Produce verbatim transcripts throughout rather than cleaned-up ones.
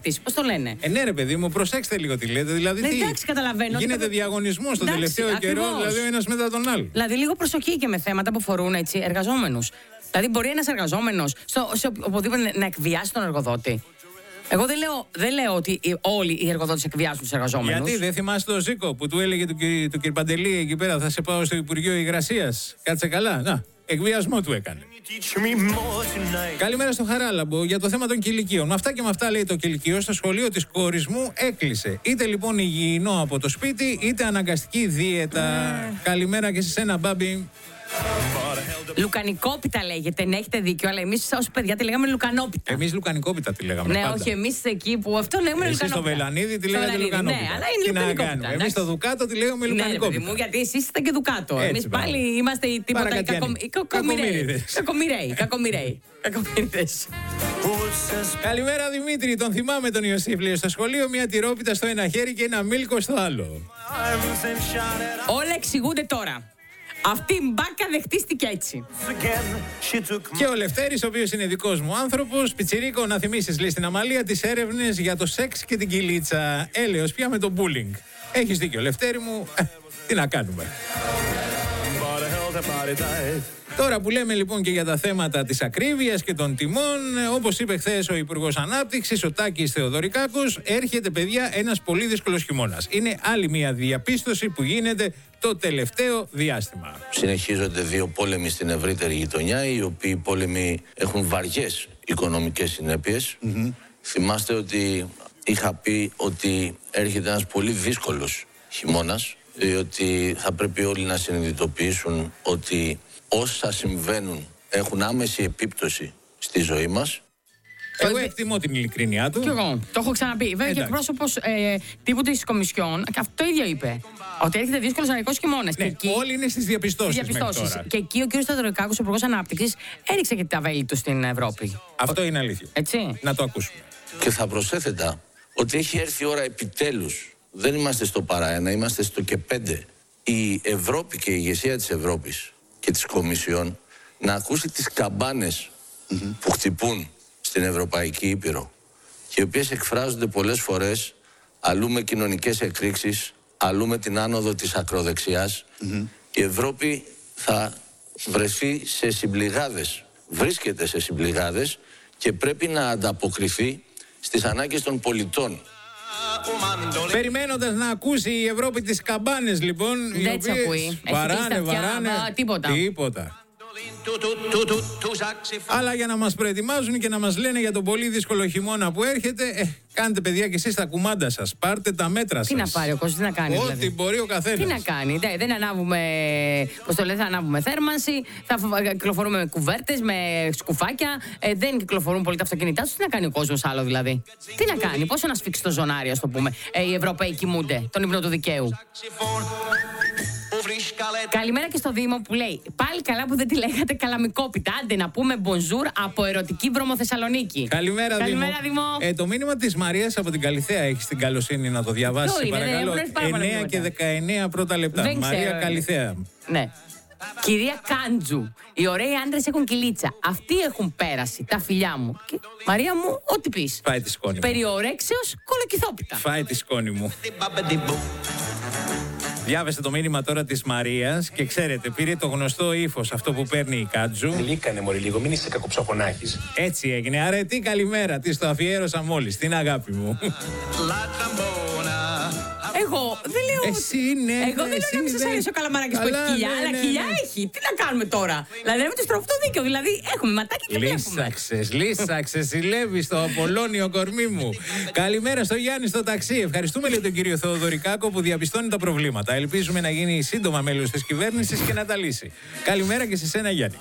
παίκτη. Πώς το λένε. Ε, ναι, ρε παιδί μου, προσέξτε λίγο τι λέτε. Δηλαδή, ναι, τι, εντάξει, καταλαβαίνω. γίνεται διαγωνισμό στον τελευταίο ακριβώς. καιρό, δηλαδή ο ένας μετά τον άλλο. Δηλαδή, λίγο προσοχή και με θέματα που αφορούν έτσι εργαζόμενους. Δηλαδή, μπορεί ένας εργαζόμενος σε οπουδήποτε να εκβιάσει τον εργοδότη. Εγώ δεν λέω, δεν λέω ότι όλοι οι εργοδότες εκβιάζουν τους εργαζόμενους. Γιατί δεν θυμάσαι τον Ζήκο που του έλεγε του, του κ. Παντελή εκεί πέρα, θα σε πάω στο Υπουργείο Υγρασίας. Κάτσε καλά. Να, εκβιασμό του έκανε. Καλημέρα στο Χαράλαμπο για το θέμα των κηλικίων. Με αυτά και με αυτά λέει το κηλικείο στο σχολείο της κόρης μου έκλεισε. Είτε λοιπόν υγιεινό από το σπίτι, είτε αναγκαστική δίαιτα. Mm. Καλημέρα και σε σένα, Μπάμπη. Λουκανικόπιτα λέγεται, ναι, έχετε δίκιο, αλλά εμείς ως παιδιά τη λέγαμε λουκανόπιτα. Εμείς λουκανικόπιτα τη λέγαμε. Ναι, πάντα. όχι, εμείς εκεί που αυτό λέγαμε εσείς λουκανόπιτα. Εσείς στο Βελανίδι τη λέγατε λουκανόπιτα. Ναι, αλλά είναι λουκανικόπιτα. Εμείς στο Δουκάτο τη λέγαμε λουκανικόπιτα. Ναι, παιδί μου, γιατί εσείς είστε και Δουκάτο. Εμείς πάλι είμαστε οι τίποτα οι κακομοιραίοι. Κακομοιραίοι. Κακομοιραίοι. Καλημέρα Δημήτρη, τον θυμάμαι τον Ιωσήφ, λέει στο σχολείο, μια τυρόπιτα στο ένα χέρι και ένα μίλκο στο άλλο. Όλα εξηγούνται τώρα. Αυτή η μπάκα δεχτίστηκε έτσι. Και ο Λευτέρης, ο οποίος είναι δικός μου άνθρωπος, πιτσιρίκο, να θυμίσεις, λέει στην Αμαλία, τις έρευνες για το σεξ και την κυλίτσα. Έλεος πια με το bullying. Έχεις δίκιο, Λευτέρη μου. Ε, τι να κάνουμε. Τώρα που λέμε λοιπόν και για τα θέματα της ακρίβειας και των τιμών, όπως είπε χθες ο Υπουργός Ανάπτυξης, ο Τάκης Θεοδωρικάκος, έρχεται παιδιά ένας πολύ δύσκολος χειμώνας. Είναι άλλη μια διαπίστωση που γίνεται το τελευταίο διάστημα. Συνεχίζονται δύο πόλεμοι στην ευρύτερη γειτονιά, οι οποίοι πόλεμοι έχουν βαριές οικονομικές συνέπειες. Mm-hmm. Θυμάστε ότι είχα πει ότι έρχεται ένας πολύ δύσκολος χειμώνας, διότι θα πρέπει όλοι να συνειδητοποιήσουν ότι όσα συμβαίνουν έχουν άμεση επίπτωση στη ζωή μας. Εγώ εκτιμώ την ειλικρίνειά του. Κι εγώ. Το έχω ξαναπεί. Βέβαια και εκπρόσωπος ε, τύπου της Κομισιόν αυτό ίδιο είπε. Ότι έρχεται δύσκολος ανοιχτός χειμώνας. Ναι, εκεί, όλοι είναι στις διαπιστώσεις. διαπιστώσεις. Και εκεί ο κ. Θεοδωρικάκος, ο Υπουργός Ανάπτυξης, έριξε και τα βέλη του στην Ευρώπη. Αυτό είναι αλήθεια. Έτσι. Να το ακούσουμε. Και θα προσέθετα ότι έχει έρθει η ώρα επιτέλους. Δεν είμαστε στο παρά ένα, είμαστε στο και πέντε. Η Ευρώπη και η ηγεσία της Ευρώπης και της Κομισιόν να ακούσει τις καμπάνες mm-hmm. που χτυπούν στην Ευρωπαϊκή Ήπειρο και οι οποίες εκφράζονται πολλές φορές αλλού με κοινωνικές εκρήξεις, αλλού με την άνοδο της ακροδεξιάς. Mm-hmm. Η Ευρώπη θα βρεθεί σε συμπληγάδες, βρίσκεται σε συμπληγάδες και πρέπει να ανταποκριθεί στις ανάγκες των πολιτών. Περιμένοντας να ακούσει η Ευρώπη τις καμπάνες λοιπόν, οι οποίες βαράνε, βαράνε, τίποτα. τίποτα. Αλλά για να μας προετοιμάζουν και να μας λένε για τον πολύ δύσκολο χειμώνα που έρχεται, ε, κάντε παιδιά και εσείς τα κουμάντα σας, πάρτε τα μέτρα σας. Τι να πάρει ο κόσμος, τι να κάνει Ό,τι δηλαδή. μπορεί ο καθένας. Τι να κάνει, δεν, δεν ανάβουμε, πώς το λέτε, θα ανάβουμε θέρμανση, θα κυκλοφορούμε με κουβέρτες, με σκουφάκια, ε, δεν κυκλοφορούν πολύ τα αυτοκίνητά τους, τι να κάνει ο κόσμος άλλο δηλαδή. Τι να κάνει, πόσο να σφίξει το ζωνάρι, ας το πούμε, ε, οι Ευρωπαίοι κοιμούνται, τον ύπνο του δικαίου. Καλημέρα και στο Δήμο που λέει πάλι καλά που δεν τη λέγατε καλαμικόπιτα. Άντε να πούμε bonjour από ερωτική Βρώμο Θεσσαλονίκη. Καλημέρα, Καλημέρα Δήμο. Ε, το μήνυμα της Μαρίας από την Καλιθέα έχει την καλοσύνη να το διαβάσει. Είναι, παρακαλώ. εννέα και δεκαεννέα πρώτα λεπτά. Δεν Μαρία ξέρω, Καλιθέα. Ναι. Κυρία Κάντζου, οι ωραίοι άντρες έχουν κυλίτσα. Αυτοί έχουν πέρασει, τα φιλιά μου. Και, Μαρία μου, ό,τι πεις. Φάει τη σκόνη μου. Περιορέξεως κολοκυθόπιτα. Φάει τη σκόνη μου. Διάβεστε το μήνυμα τώρα της Μαρίας και ξέρετε, πήρε το γνωστό ύφος αυτό που παίρνει η Κάτζου. Λίκανε μωρή λίγο, μην είσαι κακοψαφωνάκης. Έτσι έγινε. Άρα τι καλημέρα, της το αφιέρωσα μόλις, την αγάπη μου. Εγώ δεν λέω. Εσύ ναι. Εγώ δεν λέω να μην σας αρέσει ο Καλαμαράκης που έχει κοιλιά, αλλά κοιλιά έχει. Τι να κάνουμε τώρα. Δηλαδή με το στροφό το δίκαιο. Δηλαδή έχουμε ματάκι και βλέπουμε. Λύσαξες, λύσαξες, συλλεύει στο Απολώνιο κορμί μου. Καλημέρα στο Γιάννη στο ταξί. Ευχαριστούμε λέει τον κύριο Θεοδωρικάκο που διαπιστώνει τα προβλήματα. Ελπίζουμε να γίνει σύντομα μέλος της κυβέρνησης και να τα λύσει. Καλημέρα και σε σένα Γιάννη.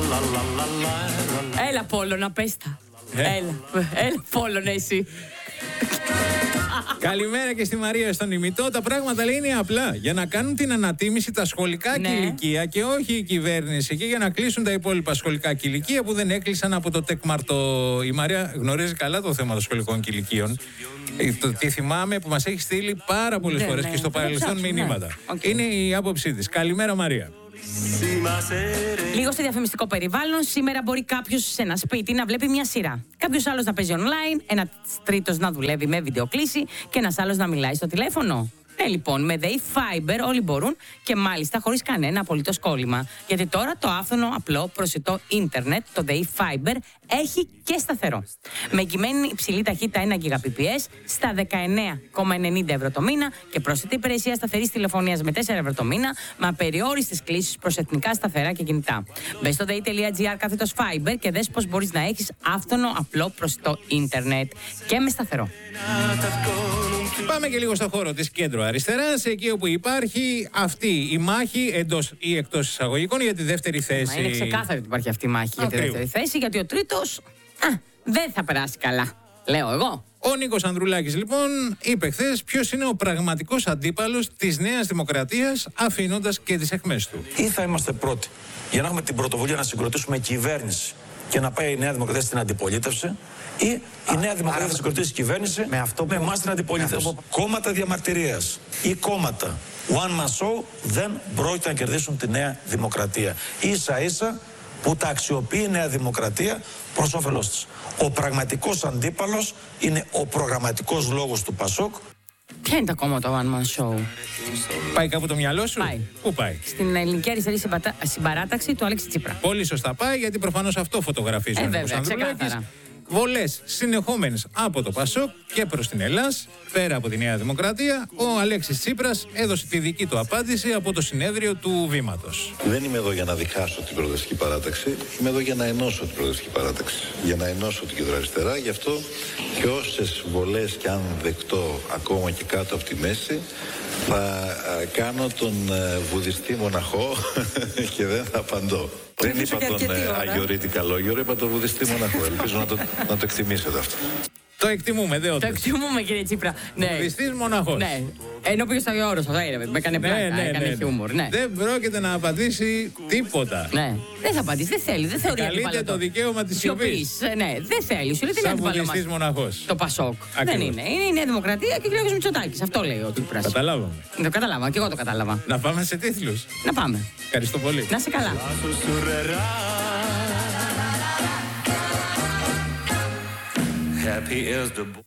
Έλα Πόλωνα, πες τα. Έλα, έλα Πόλωνα εσύ. Καλημέρα και στη Μαρία στον ημιτό. Τα πράγματα λέει είναι απλά. Για να κάνουν την ανατίμηση τα σχολικά ναι. κηλικεία και όχι η κυβέρνηση. Και για να κλείσουν τα υπόλοιπα σχολικά κηλικεία που δεν έκλεισαν από το ΤΕΚΜΑΡΤΟ. Η Μαρία γνωρίζει καλά το θέμα των σχολικών κηλικείων. Το τι θυμάμαι που μας έχει στείλει πάρα πολλές ναι, φορές ναι, και στο παρελθόν μηνύματα. Ναι. Okay. Είναι η άποψή της. Καλημέρα Μαρία. Λίγο σε διαφημιστικό περιβάλλον, σήμερα μπορεί κάποιος σε ένα σπίτι να βλέπει μια σειρά. Κάποιος άλλος να παίζει online, ένα τρίτος να δουλεύει με βιντεοκλήση και ένας άλλος να μιλάει στο τηλέφωνο. Ναι, λοιπόν, με ΔΕΗ Fiber όλοι μπορούν και μάλιστα χωρίς κανένα απολύτως κόλλημα. Γιατί τώρα το άφθονο, απλό, προσιτό ίντερνετ, το ΔΕΗ Fiber, έχει και σταθερό. Με εγγυημένη υψηλή ταχύτητα ένα Gbps στα δεκαεννέα κόμμα ενενήντα ευρώ το μήνα και πρόσθετη υπηρεσία σταθερής τηλεφωνίας με τέσσερα ευρώ το μήνα, με απεριόριστες κλήσεις προς εθνικά σταθερά και κινητά. Μπες στο ΔΕΗ.gr κάθετος Fiber και δες πώς μπορείς να έχεις άφθονο, απλό, προσιτό ίντερνετ και με σταθερό. Πάμε και λίγο στο χώρο της κέντρο αριστεράς, εκεί όπου υπάρχει αυτή η μάχη εντός ή εκτός εισαγωγικών για τη δεύτερη θέση. Μα είναι ξεκάθαρο ότι υπάρχει αυτή η μάχη για τη δεύτερη θέση, γιατί ο τρίτος α, δεν θα περάσει καλά. Λέω εγώ. Ο Νίκος Ανδρουλάκης λοιπόν είπε χθες ποιος είναι ο πραγματικός αντίπαλος της Νέας Δημοκρατίας, αφήνοντας και τις αιχμές του. Ή θα είμαστε πρώτοι για να έχουμε την πρωτοβουλία να συγκροτήσουμε κυβέρνηση και να πάει η Νέα Δημοκρατία στην αντιπολίτευση, ή η Νέα Δημοκρατία θα συγκροτήσει κυβέρνηση με, αυτό που... με εμάς στην αντιπολίτευση. Που... Κόμματα διαμαρτυρίας ή κόμματα one man show δεν πρόκειται να κερδίσουν τη Νέα Δημοκρατία. Ίσα ίσα που τα αξιοποιεί η Νέα Δημοκρατία προς όφελός της. Ο πραγματικός αντίπαλος είναι ο προγραμματικός λόγος του Πασόκ. Ποια είναι τα κόμματα One Man Show? Πάει κάπου το μυαλό σου? Πάει. Πού πάει? Στην ελληνική αριστερή συμπατα... συμπαράταξη του Αλέξη Τσίπρα. Πολύ σωστά πάει, γιατί προφανώς αυτό φωτογραφίζει ε, ο Νίκος Ανδρουλάκης. Βολές συνεχόμενες από το Πασόκ και προς την Ελλάς, πέρα από τη Νέα Δημοκρατία, ο Αλέξης Τσίπρας έδωσε τη δική του απάντηση από το συνέδριο του Βήματος. Δεν είμαι εδώ για να δικάσω την Προοδευτική Παράταξη, είμαι εδώ για να ενώσω την Προοδευτική Παράταξη, για να ενώσω την κεντροαριστερά, γι' αυτό και όσες βολές και αν δεκτώ ακόμα και κάτω από τη μέση, θα κάνω τον βουδιστή μοναχό και δεν θα απαντώ. Δεν είπα τον αγιορείτη λόγιο, είπα τον βουδιστή μοναχό. Ελπίζω να το, να το εκτιμήσετε αυτό. Το εκτιμούμε, δε όντως. Το εκτιμούμε, κύριε Τσίπρα. Ναι. Βουδιστής μοναχός. Ναι. Ενώ πήγε στο Άγιο Όρος, αυτό έγινε. Με έκανε πλάκα, ναι, ναι, έκανε ναι, χιούμορ. Ναι. Δεν πρόκειται να απαντήσει τίποτα. Ναι. Δεν θα απαντήσει, δεν θέλει. Δεν θεωρεί αντίπαλο. Καλείται το δικαίωμα της σιωπής. Ναι, δεν θέλει. Σου λέει τι είναι αντίπαλο. Σαν βουδιστής μοναχός. Το Πασόκ. Δεν είναι. Είναι η Νέα Δημοκρατία και ο κ. Μητσοτάκης. Αυτό λέει ο Τσίπρας. Καταλάβαμε. Το κατάλαβα, και εγώ το κατάλαβα. Να πάμε σε τίτλους. Να πάμε. Ευχαριστώ πολύ. Να είσαι καλά. Happy is the